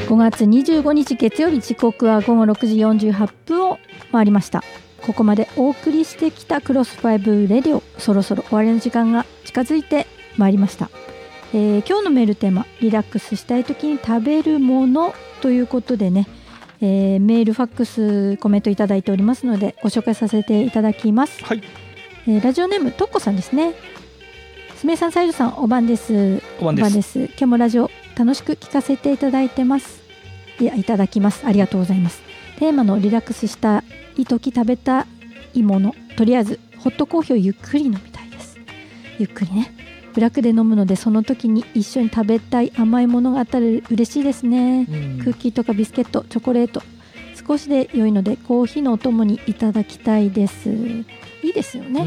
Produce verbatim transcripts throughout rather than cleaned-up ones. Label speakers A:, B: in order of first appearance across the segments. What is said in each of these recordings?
A: ごがつにじゅうごにち月曜日、時刻はごごろくじよんじゅうはっぷんを回りました。ここまでお送りしてきたクロスファイブレディオ、そろそろ終わりの時間が近づいてまいりました。えー、今日のメールテーマ、リラックスしたい時に食べるものということでね、えー、メールファックスコメントいただいておりますのでご紹介させていただきます。
B: はい。
A: えー、ラジオネームとっこさんですね。すみれさん、さいじょさん、おばんです。
B: おばんです。
A: おばんです。今日もラジオ楽しく聞かせていただいてます。いや、いただきます。ありがとうございます。テーマのリラックスしたい時食べたいもの、とりあえずホットコーヒーをゆっくり飲みたいです。ゆっくりね、ブラックで飲むので、その時に一緒に食べたい甘いものがあったら嬉しいですね。クッキーとかビスケット、チョコレート、少しで良いのでコーヒーのお供にいただきたいです。いいですよね、うんうん、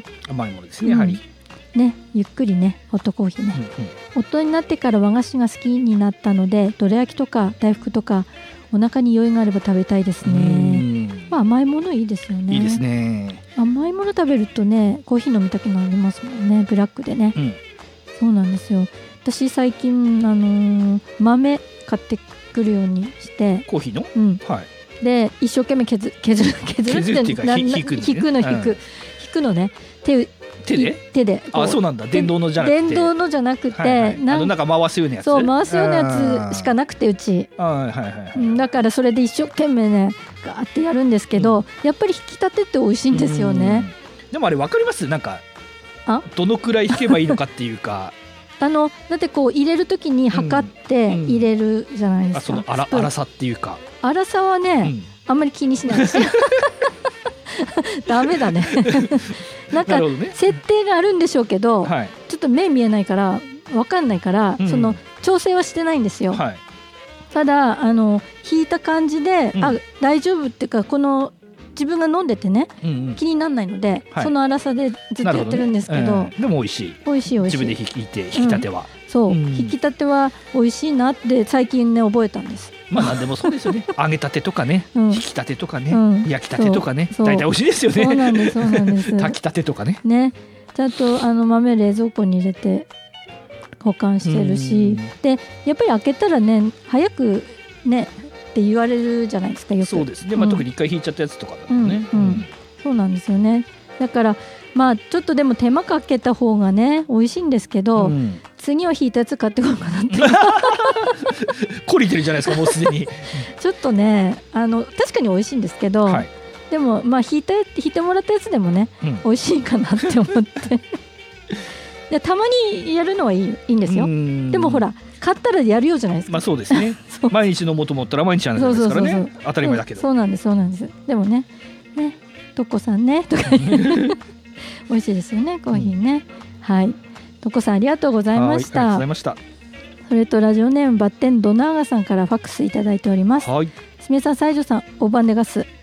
B: 甘いものですね、やはり、
A: うん、ね、ゆっくりね、ホットコーヒーね、うんうん、大人になってから和菓子が好きになったので、どら焼きとか大福とかお腹に余裕があれば食べたいですね。まあ、甘いものいいですよね。
B: いいですね。
A: 甘いもの食べるとね、コーヒー飲みたくなりますもんね、ブラックでね、うん、そうなんですよ。私最近、あのー、豆買ってくるようにして、
B: コーヒーの、
A: うん、
B: はい、
A: で一生懸命削る削る削る
B: 削るっていうか引くの、ね、
A: 引くの引く、うん、引くのね、手
B: 手で
A: 手で
B: あ、そうなんだ。電動のじゃなくて
A: 電動のじゃなくて、はいはい、
B: あのなんか回すようなやつ、
A: そう回すようなやつしかなくて、うち、
B: はいはいはい、
A: だからそれで一生懸命ねガーってやるんですけど、うん、やっぱり引き立てって美味しいんですよね。
B: でもあれ分かります？なんかあどのくらい引けばいいのかっていうか
A: あのだってこう入れるときに測って入れるじゃないですか、
B: うんうん、あその粗粗さっていうか、
A: 粗さはね、うん、あんまり気にしないですよダメだねなんか設定があるんでしょうけど、はい、ちょっと目見えないから分かんないから、うん、その調整はしてないんですよ、はい、ただあの引いた感じで、うん、あ大丈夫っていうか、この自分が飲んでてね、うんうん、気にならないので、はい、その粗さでずっとやってるんですけど、
B: ね、えー、でも美味しい
A: 美味しい美味しい、
B: 自分で引いて引き立ては、
A: うん、そう、うん、引き立ては美味しいなって最近ね覚えたんです。
B: まあ何でもそうですよね揚げたてとかね、うん、引き立てとかね、うん、焼きたてとかね、大体美味しいですよね。
A: そうなんですそうなんです
B: 炊きたてとかね、
A: ね、ちゃんとあの豆冷蔵庫に入れて保管してるし、でやっぱり開けたらね早くねって言われるじゃないですか、よく。
B: そうですね、まあ、特に一回引いちゃったやつとかだとね、
A: うんうんうん、そうなんですよね。だからまあちょっとでも手間かけた方がね美味しいんですけど、うん、次は引いたやつ買ってこようかなって
B: 懲りてるじゃないですか、もうすでに
A: ちょっとね、あの確かに美味しいんですけど、はい、でもまあ引いた引いてもらったやつでもね、うん、美味しいかなって思ってでたまにやるのはいい、いいんですよ。でもほら買ったらやるようじゃないですか。
B: まあそうですね毎日飲もうと思ったら毎日やるんですからね。そうそうそうそう、当たり前だけど。
A: そうなんですそうなんです。でもね、ね、とっこさんねとか美味しいですよね、コーヒーね、うん、はい、とっこさんありがとうございました。
B: ありがとうございました。
A: それとラジオネームバッテンドナーガさんからファックスいただいております。はい、すみれさん、西条さん、おばんでガス